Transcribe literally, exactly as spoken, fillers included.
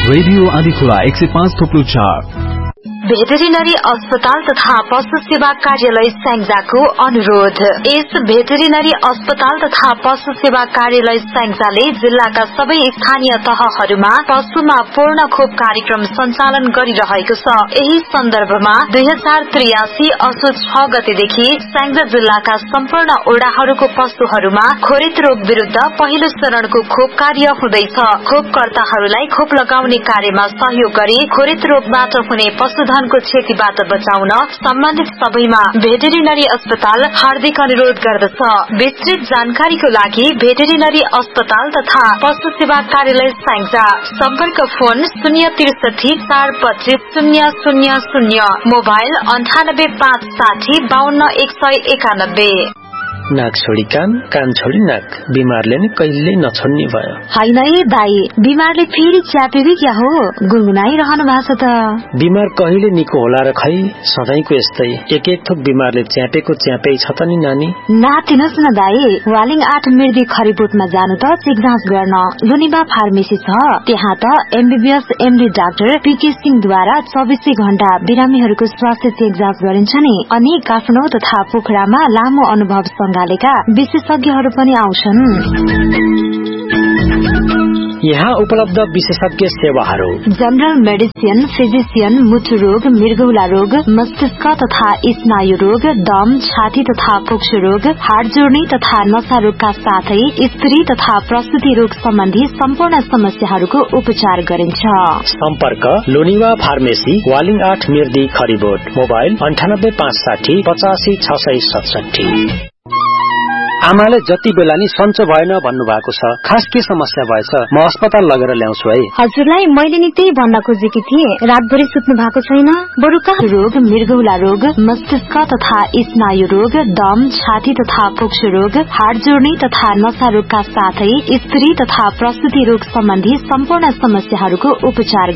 Radio आदिखुला एक सय पाँच थोप्लो चार। भेटेरिनरी अस्पताल तथा पशु सेवा कार्यालय स्याङ्जाको अनुरोध। यस भेटेरिनरी अस्पताल तथा पशु सेवा कार्यालय स्याङ्जाले जिल्लाका सबै स्थानीय तहहरूमा पशुमा पूर्ण खोप कार्यक्रम सञ्चालन गरिरहेको छ। यही सन्दर्भमा दुई हजार त्रियासी असोज छ गतेदेखि स्याङ्जा जिल्लाका सम्पूर्ण ओडाहरूको पशुहरूमा खोरेत रोग विरूद्ध पहिलो चरणको खोप कार्य हुँदैछ। खोपकर्ताहरूलाई खोप लगाउने कार्यमा सहयोग गरी खोरेत रोगबाट हुने पशुधन को क्षतिबाट बचाउन सम्बन्धित सबैमा भेटेरिनरी अस्पताल हार्दिक अनुरोध गर्दछ। विस्तृत जानकारीको लागि भेटेरिनरी अस्पताल तथा पशु सेवा कार्यालय स्याङ्जा। सम्पर्क फोन शून्य त्रिसठी चार पच्चीस शून्य शून्य शून्य, मोबाइल अन्ठानब्बे पाँच साठी बाहन्न एक सय एकानब्बे। नाक छोडी कान, कान छोडी नाक, बिमारले नै कहिल्यै नछोड्ने भयो। हैन ए दाई, बिमारले फेरि च्यापेको क्या हो? गुनगुनाइरहनु भएको छ त। बिमार कहिले निको होला र खै, सधैँको यस्तै एक एक थोक बिमारले च्यापेको च्यापै छ त नि नानी। नातिनुहोस् न दाई, वालिङ आठ मिर्दी खरिबोटमा जानु त चेक जाँच गर्न। लुनिबा फार्मेसी छ, त्यहाँ त एमबीबीएस एमडी डाक्टर पीके सिंहद्वारा चौबिसै घण्टा बिरामीहरूको स्वास्थ्य चेक जाँच गरिन्छ नि। अनि काठमाडौँ तथा पोखरामा लामो अनुभव सँगालेका विशेषज्ञहरू पनि आउँछन्। यहाँ उपलब्ध विशेषज्ञ सेवाहरू: जनरल मेडिसिन, फिजिशियन, मुटु रोग, मृगौला रोग, मस्तिष्क तथा स्नायु रोग, दम, छाती तथा फोक्सो रोग, हाड जोड्ने तथा नशा रोगका साथै स्त्री तथा प्रसूति रोग सम्बन्धी सम्पूर्ण समस्याहरूको उपचार गरिन्छ। सम्पर्क लोनिवा फार्मेसी, वालिङ आठ मिर्दी खरिबोट, मोबाइल अन्ठानब्बे पाँच साठी पचासी छ सय सतसठी। आमाले जति बेला नि सन्चो भएन भन्नु भएको छ, खास के समस्या भएछ? म अस्पताल लगेर ल्याउँछु है। हजुरलाई मैले नि त्यही भन्न खोजेकी थिएँ, रातभरि सुत्नु भएको छैन? बरु का रोग, मृगौला रोग, मस्तिष्क तथा स्नायु रोग, दम, छाती तथा फोक्सो रोग, हाड जोड्ने तथा नशा रोगका साथै स्त्री तथा प्रसूति रोग सम्बन्धी सम्पूर्ण समस्याहरूको उपचार